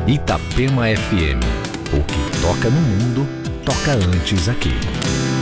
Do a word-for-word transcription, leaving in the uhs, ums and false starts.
Itapema F M. O que toca no mundo, toca antes aqui.